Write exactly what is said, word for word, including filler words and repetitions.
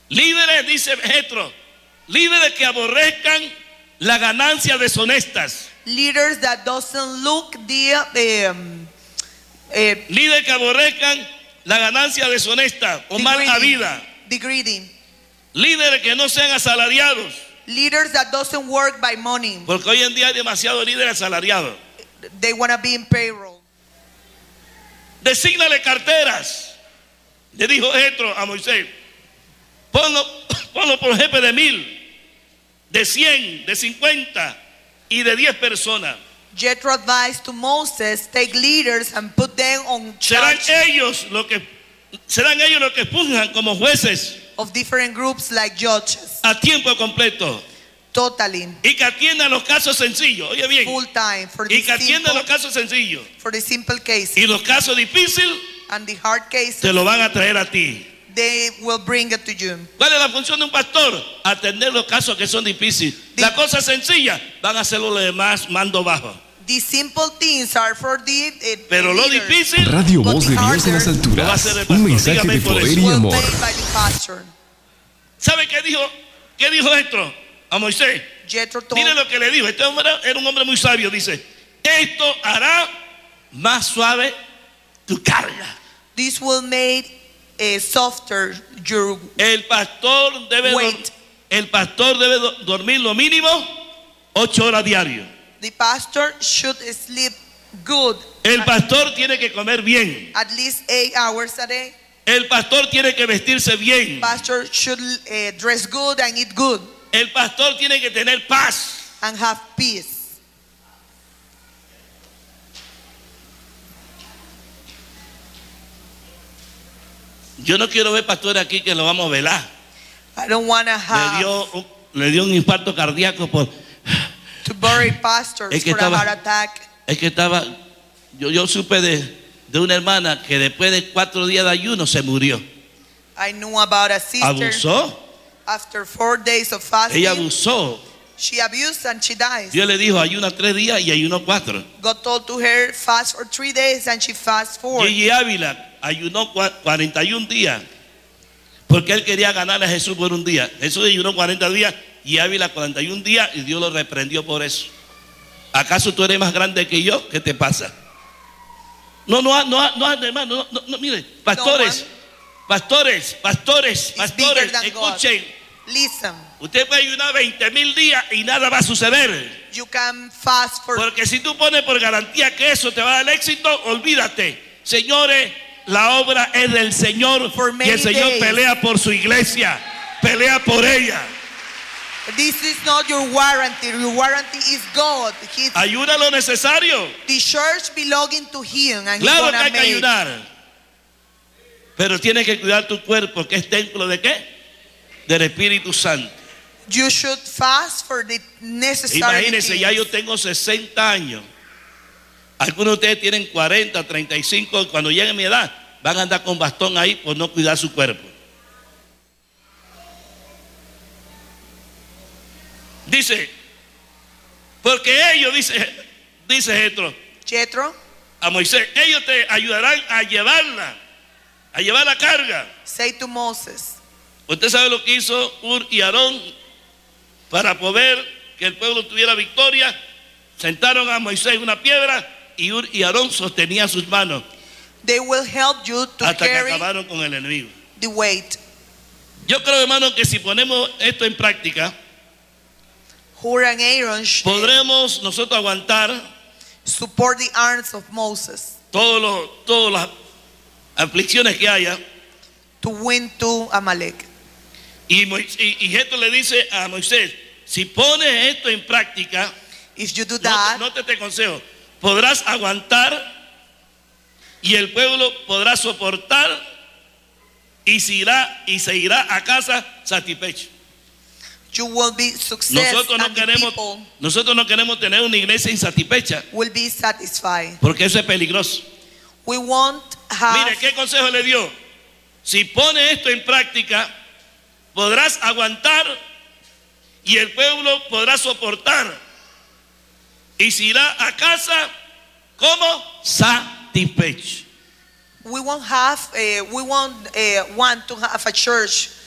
Líderes, dice Jetro, líderes que aborrezcan las ganancias deshonestas. Leaders that doesn't look the um, uh, Líderes que aborrezcan la ganancia deshonesta o the mal greedy, habida. the greedy. Líderes que no sean asalariados. Leaders that doesn't work by money. Porque hoy en día hay demasiados líderes asalariados. They want to be in payroll. Desígnale carteras. Le dijo Jetro a Moisés. Ponlo, ponlo por jefe de mil, de cien, de cincuenta y de diez personas. Jethro advised to Moses, take leaders and put them on Serán charge ellos los que serán ellos los que funjan como jueces of different groups like judges. a tiempo completo Totally. y que atiendan los casos sencillos. Oye bien, Full time for the y que atiendan simple, los casos sencillos for the simple cases. y los casos difíciles And the hard cases, te lo van a traer a ti. they will bring it to you. ¿Cuál es la función de un pastor? Atender los casos que son difíciles. Las cosas sencillas van a hacerlo los demás mando bajo. The simple things are for the uh, Pero lo leaders. difícil Radio But Voz the de Dios en las harder lo va a hacer alturas. el pastor. Un mensaje Dígame de por poder eso. y will amor. pay by the pastor. ¿Sabe qué dijo? ¿Qué dijo esto a Moisés? Jethro told, Mire lo que le dijo. Este hombre era un hombre muy sabio. Dice: esto hará más suave tu carga. this will make a softer your El pastor debe dor- Wait. el pastor debe do- dormir lo mínimo ocho horas diarias. the pastor should sleep good El pastor tiene que comer bien. at least eight hours a day. El pastor tiene que vestirse bien. Pastor should uh, dress good and eat good El pastor tiene que tener paz. and have peace. Yo no quiero ver pastores aquí que lo vamos a velar. I don't want to Le have dio, un- le dio un infarto cardíaco por to bury pastors Es que for estaba- a heart attack. es que estaba yo, yo supe de, de una hermana que después de cuatro días de ayuno se murió. I knew about a sister Abusó. after four days of fasting. Ella abusó. She abused and she dies. Dios le dijo ayuna tres días y ayunó cuatro. God told to her fast for three days and she fast four. Gigi Ávila ayunó cua- cuarenta y un días porque él quería ganar a Jesús por un día. Jesús ayunó cuarenta días y Ávila cuarenta y un días y Dios lo reprendió por eso. ¿Acaso tú eres más grande que yo? ¿Qué te pasa? No, no, no, no, hermano, no, no, no, mire, pastores, pastores, pastores, It's pastores, bigger than God. escuchen, Listen, usted puede ayunar veinte mil días y nada va a suceder. you can fast for Porque si tú pones por garantía que eso te va a dar el éxito, olvídate. Señores, la obra es del Señor For y many el Señor days. pelea por su iglesia, pelea por ella. this is not your warranty. Your warranty is God. He, Ayuda lo necesario. the church belonging to Him, and Claro He's que gonna hay que make. ayudar. Pero tienes que cuidar tu cuerpo, que es templo de qué? Del Espíritu Santo. You should fast for the necessary Imagínense, ya things. yo tengo sesenta años. Algunos de ustedes tienen cuarenta, treinta y cinco. Y cuando lleguen a mi edad, van a andar con bastón ahí por no cuidar su cuerpo. Dice, porque ellos, dice, dice Jetro Jethro, a Moisés, ellos te ayudarán a llevarla, a llevar la carga. say to Moses, Usted sabe lo que hizo Ur y Aarón para poder que el pueblo tuviera victoria. Sentaron a Moisés en una piedra y Ur y Aarón sostenían sus manos they will help you to hasta que carry acabaron con el enemigo. the weight. Yo creo, hermano, que si ponemos esto en práctica, Hur and Aaron should podremos nosotros aguantar support the arms of Moses todos los, todas las aflicciones que haya. to win to Amalek. Y, Mois- y, y Jetro le dice a Moisés, si pones esto en práctica, If you do no, that, no te, te consejo, podrás aguantar y el pueblo podrá soportar y se irá, y se irá a casa satisfecho. you will be success Nosotros no and the queremos, people nosotros no queremos tener una iglesia insatisfecha will be satisfied. porque eso es peligroso. We won't have Mire, ¿qué consejo le dio? Si pone esto en práctica, podrás aguantar y el pueblo podrá soportar y se irá a casa como satisfecho. we won't have uh, we won't uh, want to have a church